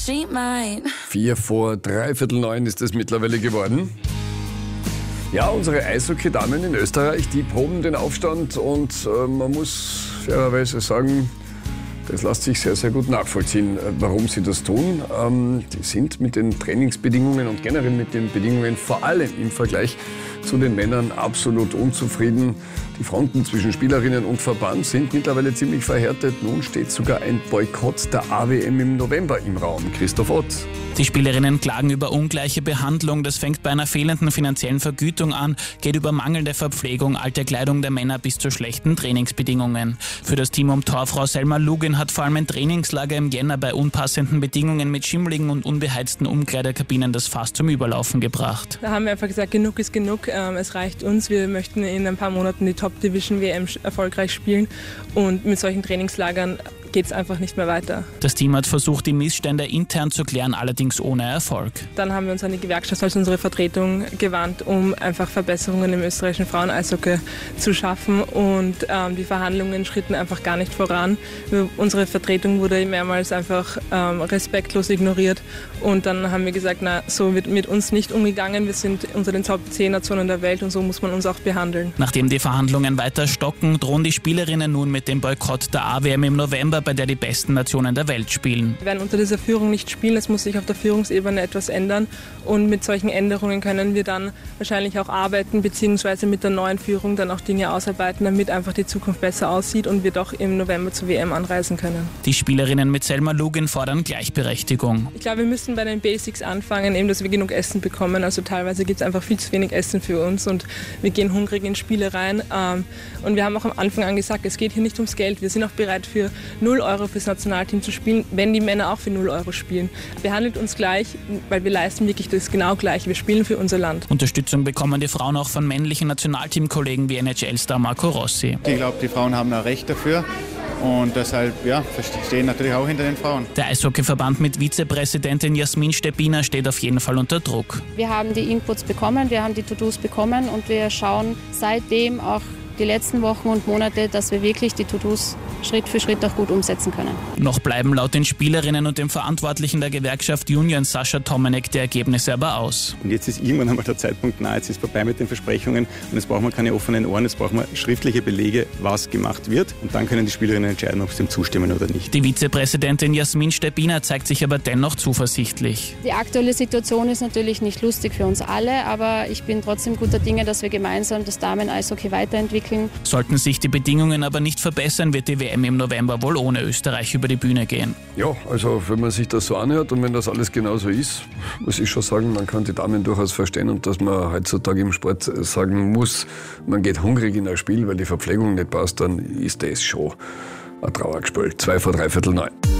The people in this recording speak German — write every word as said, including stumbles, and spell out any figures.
she might. Vier vor dreiviertel neun ist es mittlerweile geworden. Ja, unsere Eishockey-Damen in Österreich, die proben den Aufstand und äh, man muss fairerweise sagen, das lässt sich sehr, sehr gut nachvollziehen, warum sie das tun. Ähm, die sind mit den Trainingsbedingungen und generell mit den Bedingungen vor allem im Vergleich zu den Männern absolut unzufrieden. Die Fronten zwischen Spielerinnen und Verband sind mittlerweile ziemlich verhärtet. Nun steht sogar ein Boykott der A W M im November im Raum. Christoph Ott. Die Spielerinnen klagen über ungleiche Behandlung. Das fängt bei einer fehlenden finanziellen Vergütung an, geht über mangelnde Verpflegung, alte Kleidung der Männer bis zu schlechten Trainingsbedingungen. Für das Team um Torfrau Selma Lugin hat vor allem ein Trainingslager im Jänner bei unpassenden Bedingungen mit schimmligen und unbeheizten Umkleidekabinen das Fass zum Überlaufen gebracht. Da haben wir einfach gesagt, genug ist genug, es reicht uns. Wir möchten in ein paar Monaten die Top Division W M erfolgreich spielen und mit solchen Trainingslagern geht es einfach nicht mehr weiter. Das Team hat versucht, die Missstände intern zu klären, allerdings ohne Erfolg. Dann haben wir uns an die Gewerkschaft als unsere Vertretung gewandt, um einfach Verbesserungen im österreichischen Frauen-Eishockey zu schaffen und ähm, die Verhandlungen schritten einfach gar nicht voran. Wir, unsere Vertretung wurde mehrmals einfach ähm, respektlos ignoriert und dann haben wir gesagt, na, so wird mit uns nicht umgegangen. Wir sind unter den Top zehn Nationen der Welt und so muss man uns auch behandeln. Nachdem die Verhandlungen weiter stocken, drohen die Spielerinnen nun mit dem Boykott der A W M im November, bei der die besten Nationen der Welt spielen. Wir werden unter dieser Führung nicht spielen, es muss sich auf der Führungsebene etwas ändern und mit solchen Änderungen können wir dann wahrscheinlich auch arbeiten beziehungsweise mit der neuen Führung dann auch Dinge ausarbeiten, damit einfach die Zukunft besser aussieht und wir doch im November zur W M anreisen können. Die Spielerinnen mit Selma Lugin fordern Gleichberechtigung. Ich glaube, wir müssen bei den Basics anfangen, eben, dass wir genug Essen bekommen. Also teilweise gibt es einfach viel zu wenig Essen für uns und wir gehen hungrig in Spiele rein. Und wir haben auch am Anfang an gesagt, es geht hier nicht ums Geld. Wir sind auch bereit für null Euro fürs Nationalteam zu spielen, wenn die Männer auch für null Euro spielen. Behandelt uns gleich, weil wir leisten wirklich das genau Gleiche. Wir spielen für unser Land. Unterstützung bekommen die Frauen auch von männlichen Nationalteamkollegen wie N H L-Star Marco Rossi. Ich glaube, die Frauen haben ein Recht dafür. Und deshalb, ja, stehen natürlich auch hinter den Frauen. Der Eishockeyverband mit Vizepräsidentin Jasmin Steppiner steht auf jeden Fall unter Druck. Wir haben die Inputs bekommen, wir haben die To-Dos bekommen und wir schauen seitdem auch die letzten Wochen und Monate, dass wir wirklich die To-Dos Schritt für Schritt auch gut umsetzen können. Noch bleiben laut den Spielerinnen und dem Verantwortlichen der Gewerkschaft Union Sascha Tomanek die Ergebnisse aber aus. Und jetzt ist irgendwann einmal der Zeitpunkt nahe, jetzt ist vorbei mit den Versprechungen und jetzt brauchen wir keine offenen Ohren, jetzt brauchen wir schriftliche Belege, was gemacht wird und dann können die Spielerinnen entscheiden, ob sie dem zustimmen oder nicht. Die Vizepräsidentin Jasmin Steppiner zeigt sich aber dennoch zuversichtlich. Die aktuelle Situation ist natürlich nicht lustig für uns alle, aber ich bin trotzdem guter Dinge, dass wir gemeinsam das Damen-Eishockey weiterentwickeln. Sollten sich die Bedingungen aber nicht verbessern, wird die W M im November wohl ohne Österreich über die Bühne gehen. Ja, also wenn man sich das so anhört und wenn das alles genauso ist, muss ich schon sagen, man kann die Damen durchaus verstehen und dass man heutzutage im Sport sagen muss, man geht hungrig in ein Spiel, weil die Verpflegung nicht passt, dann ist das schon ein Trauergespöll. Zwei vor dreiviertel neun.